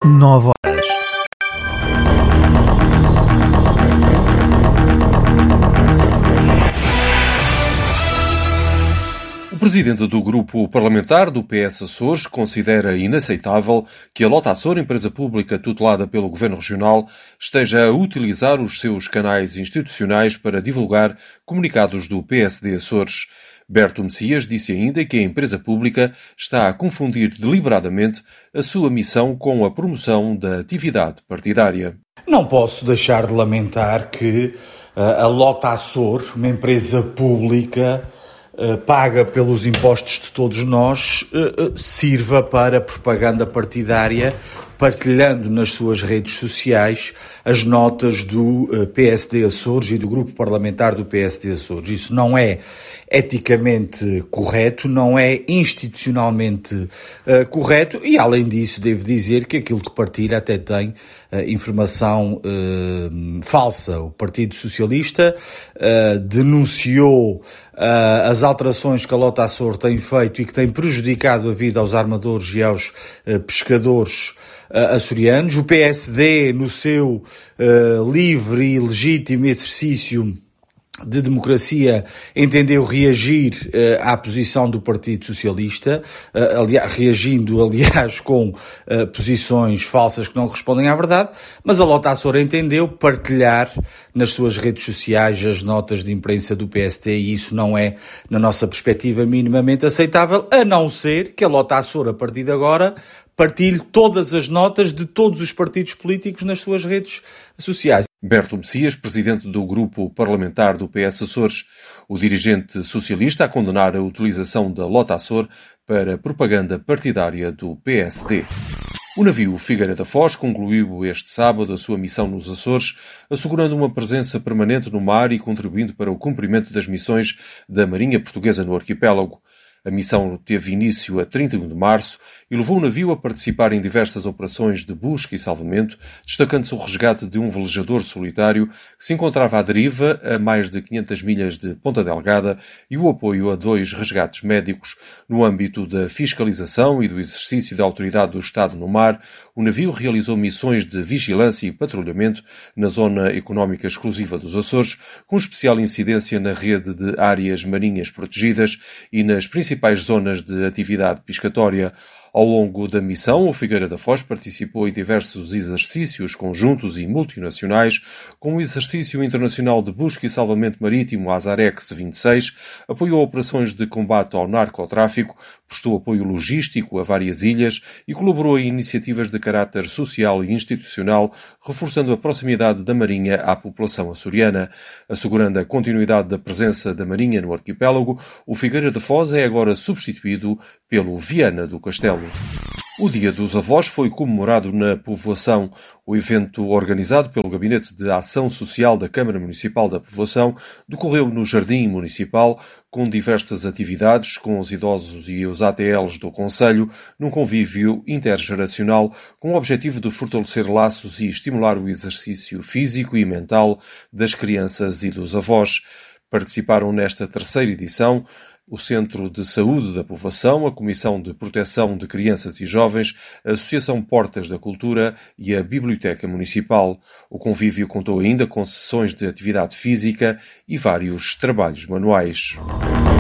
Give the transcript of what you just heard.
9 horas. O presidente do grupo parlamentar do PS Açores considera inaceitável que a Lota Açor, empresa pública tutelada pelo Governo Regional, esteja a utilizar os seus canais institucionais para divulgar comunicados do PSD Açores. Berto Messias disse ainda que a empresa pública está a confundir deliberadamente a sua missão com a promoção da atividade partidária. Não posso deixar de lamentar que a Lota Açor, uma empresa pública, paga pelos impostos de todos nós, sirva para propaganda partidária, partilhando nas suas redes sociais as notas do PSD Açores e do grupo parlamentar do PSD Açores. Isso não é eticamente correto, não é institucionalmente correto e, além disso, devo dizer que aquilo que partilha até tem informação falsa. O Partido Socialista denunciou as alterações que a Lota Açor tem feito e que tem prejudicado a vida aos armadores e aos pescadores açorianos. O PSD, no seu livre e legítimo exercício de democracia, entendeu reagir à posição do Partido Socialista, reagindo, aliás, com posições falsas que não respondem à verdade, mas a Lota Açor entendeu partilhar nas suas redes sociais as notas de imprensa do PSD e isso não é, na nossa perspectiva, minimamente aceitável, a não ser que a Lota Açor, a partir de agora, partilhe todas as notas de todos os partidos políticos nas suas redes sociais. Berto Messias, presidente do grupo parlamentar do PS Açores, o dirigente socialista a condenar a utilização da Lota Açor para propaganda partidária do PSD. O navio Figueira da Foz concluiu este sábado a sua missão nos Açores, assegurando uma presença permanente no mar e contribuindo para o cumprimento das missões da Marinha Portuguesa no arquipélago. A missão teve início a 31 de março e levou o navio a participar em diversas operações de busca e salvamento, destacando-se o resgate de um velejador solitário que se encontrava à deriva a mais de 500 milhas de Ponta Delgada e o apoio a 2 resgates médicos. No âmbito da fiscalização e do exercício da autoridade do Estado no mar, o navio realizou missões de vigilância e patrulhamento na zona económica exclusiva dos Açores, com especial incidência na rede de áreas marinhas protegidas e nas principais zonas de atividade pescatória. Ao longo da missão, o Figueira da Foz participou em diversos exercícios conjuntos e multinacionais, como o Exercício Internacional de Busca e Salvamento Marítimo Azarex 26, apoiou operações de combate ao narcotráfico, prestou apoio logístico a várias ilhas e colaborou em iniciativas de caráter social e institucional, reforçando a proximidade da Marinha à população açoriana. Assegurando a continuidade da presença da Marinha no arquipélago, o Figueira da Foz é agora substituído pelo Viana do Castelo. O Dia dos Avós foi comemorado na povoação. O evento, organizado pelo Gabinete de Ação Social da Câmara Municipal da Povoação, decorreu no Jardim Municipal, com diversas atividades com os idosos e os ATLs do concelho, num convívio intergeracional, com o objetivo de fortalecer laços e estimular o exercício físico e mental das crianças e dos avós. Participaram nesta terceira edição o Centro de Saúde da Povoação, a Comissão de Proteção de Crianças e Jovens, a Associação Portas da Cultura e a Biblioteca Municipal. O convívio contou ainda com sessões de atividade física e vários trabalhos manuais.